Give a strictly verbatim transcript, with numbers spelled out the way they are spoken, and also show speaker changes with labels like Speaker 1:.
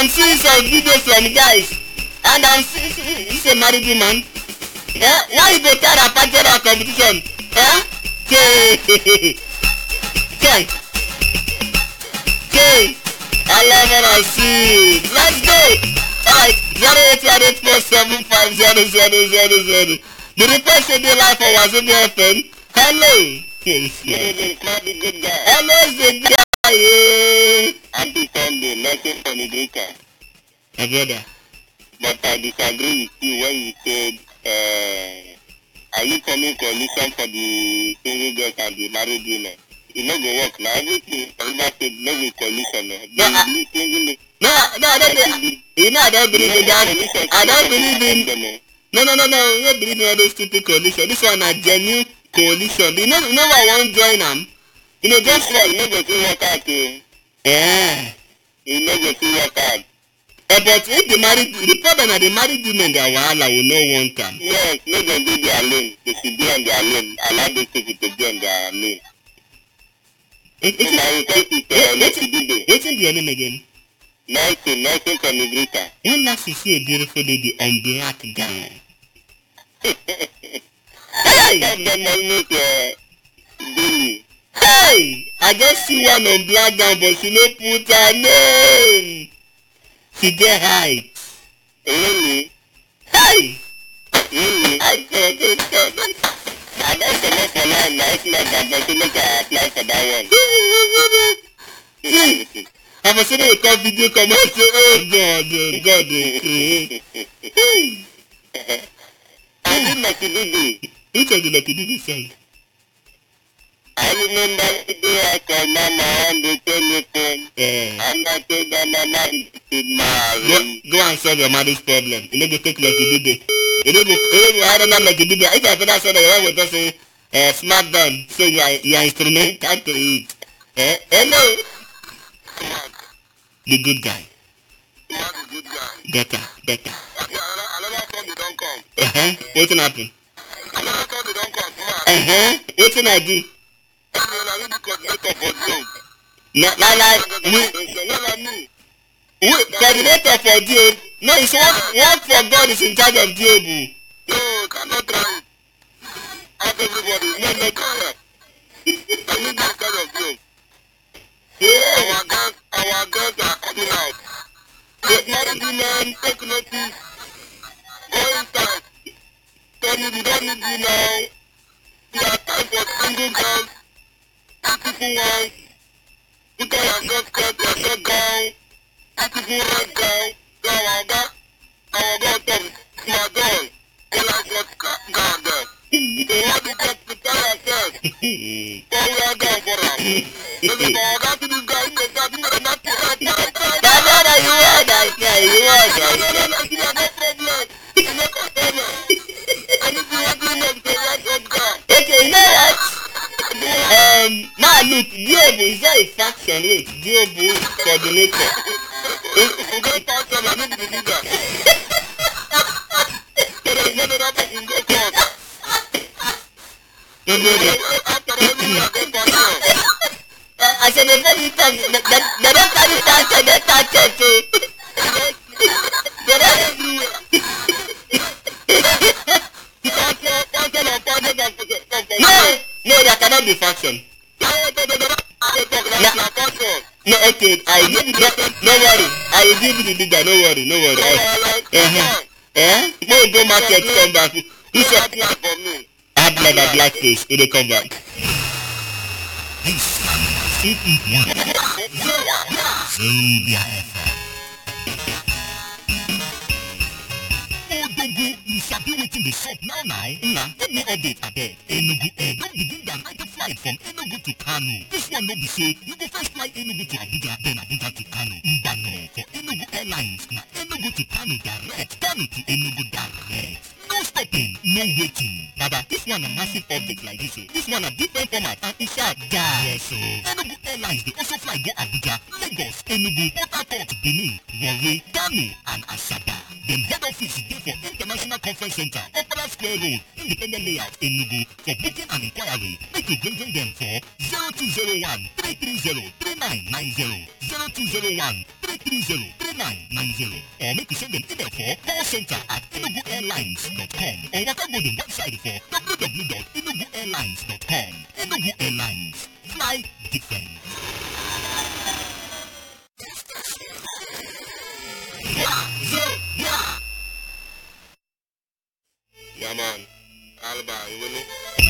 Speaker 1: I'm seeing some videos from guys, and I'm seeing he's a married man. Yeah, why you go tell a party of competition? Yeah, okay, okay, okay. I love what I see. Let's go. Alright, zero eight zero eight four seven five zero zero zero zero. The request should be live for Wazobia F M. Hello. Yes, yes. Hello, the guy. Happy Sunday, Martin Fonigata. My brother. But I disagree with you when you said, uh, are you coming coalition for the single girls and the married women? It no go work now. Everything everybody said no go coalition. No, I, no, no, I don't believe. You know, I don't believe in that. I don't believe in. No, no, no, no. You don't believe in all those stupid coalition. This one a genuine coalition. You know, you know why I want join them. You know, just like you know, go see your card. Yeah. You know, go see your card. Uh, but if the married, the problem are the married women that wahala will no want them. Yes, make them do their lane. They should be on their lane. Allow these people to be on their lane. It, it, it, it, what's in the name again? Nineteen, nineteen Celebrita. When last you see a beautiful lady on black gown? Hey! Billy. Hey! I just see one on black gown, but she no put her name. She get height. Really? Hey! Really? I said it. I don't select a man like that, but you make a apply for that one. I'm a sort of a video come out to, oh God, oh God, oh. I did like you did. Which of the like you did this song? I remember the day I told Nana and they tell me thing. And I told Nana did marry. Go and solve your marriage problem. You know go take like you did it. You know go, you know I don't know like you did it. If I put that sort of one with us say, uh, smart down, so you are, you are instrumental to it. Eh? Hello? The good guy. Yeah, the good guy. Better, better. Okay, another time they don't come. Uh-huh. What's gonna happen? Another time they don't come. Uh-huh. What's gonna do? Na na na we we coordinator for Job. No, it's work work for God is in charge of Job. No, cannot try it. Ask everybody, no, no, try it. I need that kind of Job. Yeah, our girls, our girls are coming out. The married women take notice. Go inside. Tell me we don't need you now. We are time for single girls. People want you can just cut yourself down. People right down. So our God, our God is my God. And I just cut down there. So what you just prepare yourself. So we are going for us. So if our God to this guy, he's not going to not to right now. That's what you want, guys. Yeah, you want, guys. You are no problem. You are no problem. And if you are doing it, you are just God. Okay, you know what? Um, now look, Diobo is that a faction? Wait, Diobo coordinator. If you go faction, I need to be leader. There is no other person go court. No, no, no. After every year, go faction. I said, the very time, they don't carry faction, they touch it too. They don't everywhere. No! No, that cannot be faction. No, no, okay, I give you the, no worry, I will give you the leader, no worry, no worry. Uh-huh. Eh? No, go market, come back. Who said, add leather black face, it will come back. This one, Zobia F M. Odogo, you sabi wetin dey sup now now? Nna, let me update abeg. Enugu Air don begin their night flight from Enugu to Kano. This one no be say you go first fly Enugu to Abuja, then Abuja to Kano. Mbano, for Enugu Airlines, na Enugu to Kano direct, Kano to Enugu direct. No stopping, no waiting. Baba, this one a massive update like this. This one a different format and it's a guy. Yes, so Enugu Airlines they also fly go Abuja, Lagos, Enugu, Port Harcourt, Benin, Warri, Kano, and Asaba. Dem head office is there for International Conference Center, Opera Square Road, Independent Layout, Enugu. For booking and inquiry, make you bring them for zero two zero one, three three zero, three nine nine zero, zero two zero one, three
Speaker 2: three three zero, three nine nine zero. Or make you send an email for call center at enugu airlines dot com or waka go the website for w w w dot enugu airlines dot com. Enugu Airlines. Fly different.
Speaker 1: Yeah, yeah.